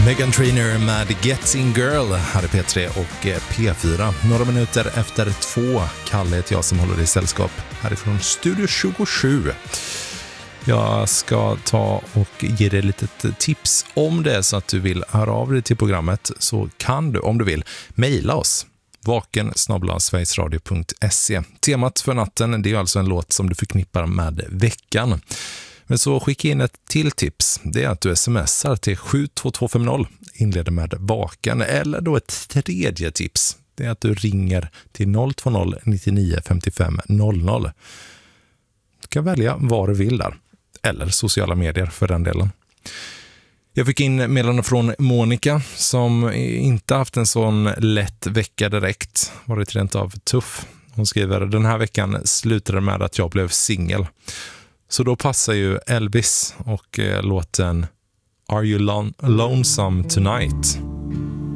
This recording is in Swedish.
Meghan Trainor med Getting Girl här i P3 och P4. Några minuter efter 2. Kalle heter jag som håller dig i sällskap härifrån Studio 27. Jag ska ta och ge dig lite tips om det är så att du vill höra av dig till programmet, så kan du, om du vill, mejla oss. vaken@sverigesradio.se. Temat för natten, det är alltså en låt som du förknippar med veckan. Men så skicka in ett till tips. Det är att du smsar till 72250, inleder med vaken. Eller då ett tredje tips. Det är att du ringer till 020 99 55 00. Du kan välja vad du vill där. Eller sociala medier för den delen. Jag fick in meddelande från Monica som inte haft en sån lätt vecka direkt. Varit rent av tuff. Hon skriver: den här veckan slutade med att jag blev singel. Så då passar ju Elvis och låten Are You Lonesome Tonight?